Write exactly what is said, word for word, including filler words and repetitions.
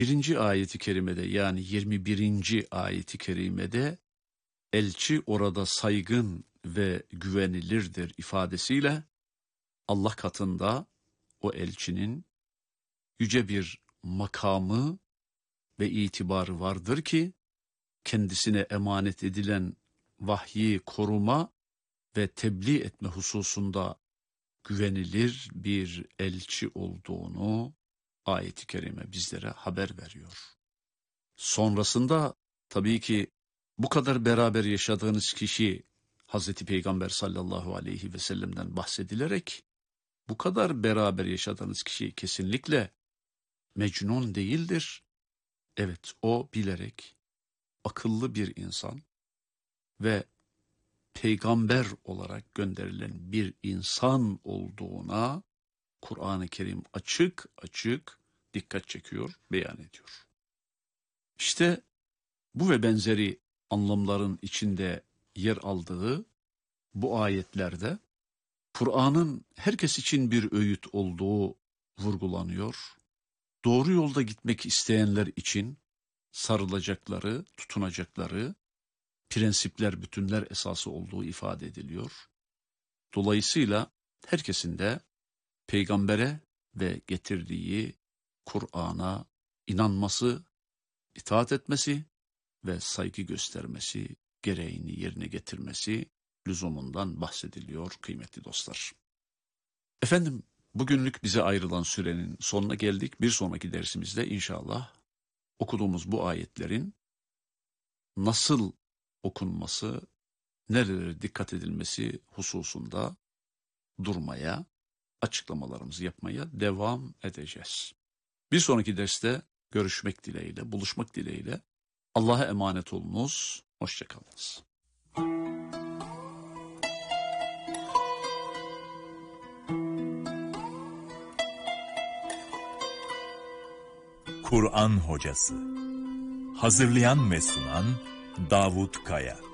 Birinci ayeti kerimede yani yirmi birinci ayeti kerimede elçi orada saygın ve güvenilirdir ifadesiyle Allah katında o elçinin yüce bir makamı ve itibarı vardır ki kendisine emanet edilen vahyi koruma ve tebliğ etme hususunda güvenilir bir elçi olduğunu ayet-i kerime bizlere haber veriyor. Sonrasında tabii ki bu kadar beraber yaşadığınız kişi Hazreti Peygamber sallallahu aleyhi ve sellem'den bahsedilerek bu kadar beraber yaşadığınız kişi kesinlikle mecnun değildir. Evet, o bilerek akıllı bir insan ve peygamber olarak gönderilen bir insan olduğuna Kur'an-ı Kerim açık açık dikkat çekiyor, beyan ediyor. İşte bu ve benzeri anlamların içinde yer aldığı bu ayetlerde Kur'an'ın herkes için bir öğüt olduğu vurgulanıyor. Doğru yolda gitmek isteyenler için sarılacakları, tutunacakları prensipler, bütünler esası olduğu ifade ediliyor. Dolayısıyla herkesin de peygambere ve getirdiği Kur'an'a inanması, itaat etmesi ve saygı göstermesi, gereğini yerine getirmesi lüzumundan bahsediliyor kıymetli dostlar. Efendim, bugünlük bize ayrılan sürenin sonuna geldik. Bir sonraki dersimizde inşallah okuduğumuz bu ayetlerin nasıl okunması, nerelere dikkat edilmesi hususunda durmaya, açıklamalarımızı yapmaya devam edeceğiz. Bir sonraki derste görüşmek dileğiyle, buluşmak dileğiyle Allah'a emanet olunuz, hoşça kalınız. Kur'an Hocası. Hazırlayan ve sunan Davut Kaya.